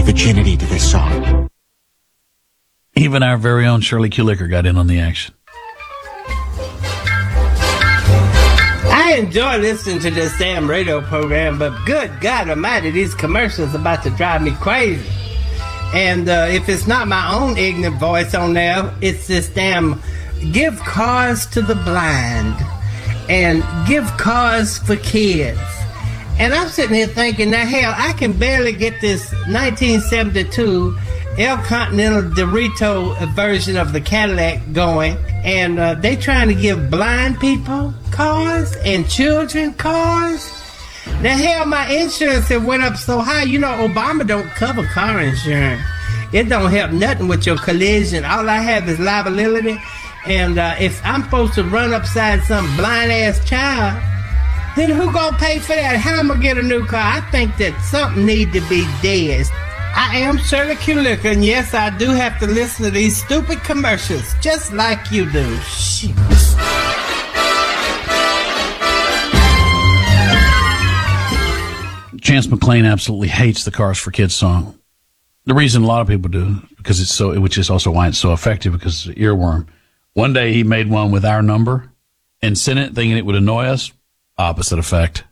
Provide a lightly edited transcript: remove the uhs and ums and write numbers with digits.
virginity to this song. Even our very own Shirley Kulicker got in on the action. I enjoy listening to this damn radio program, but good God Almighty, these commercials are about to drive me crazy. And if it's not my own ignorant voice on there, it's this damn give cars to the blind and give cars for kids. And I'm sitting here thinking, now hell, I can barely get this 1972 El Continental Dorito version of the Cadillac going, and they trying to give blind people cars and children cars. Now hell, my insurance it went up so high. You know, Obama don't cover car insurance. It don't help nothing with your collision. All I have is liability. And if I'm supposed to run upside some blind-ass child, then who gonna pay for that? How am I gonna get a new car? I think that something need to be dead. I am Shirley Kulicker, and yes, I do have to listen to these stupid commercials, just like you do. Shit. Chance McClain absolutely hates the Cars for Kids song. The reason a lot of people do, because it's so, which is also why it's so effective, because it's an earworm. One day he made one with our number and sent it thinking it would annoy us. Opposite effect.